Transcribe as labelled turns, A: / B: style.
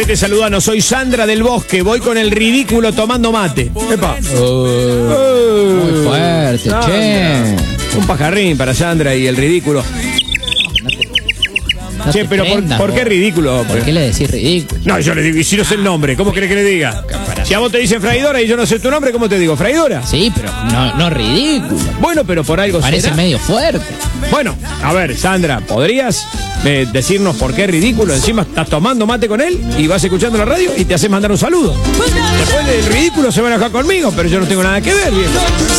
A: te saludan, soy Sandra del Bosque, voy con el ridículo tomando mate. Epa.
B: Muy fuerte, che.
A: Un pajarrín para Sandra y el ridículo.
B: No
A: che,
B: te
A: pero
B: prendas,
A: ¿por qué
B: vos.
A: ridículo?
B: ¿Por qué le decís ridículo?
A: No, yo le digo, y si no sé el nombre, ¿cómo querés que le diga? Si a vos te dicen Fraidora y yo no sé tu nombre, ¿cómo te digo? ¿Fraidora?
B: Sí, pero no ridículo.
A: Bueno, pero por algo
B: Parece
A: será.
B: medio fuerte.
A: Bueno, a ver, Sandra, ¿podrías decirnos por qué es ridículo? Encima estás tomando mate con él y vas escuchando la radio y te haces mandar un saludo. Después del ridículo se van a enojar conmigo, pero yo no tengo nada que ver, viejo.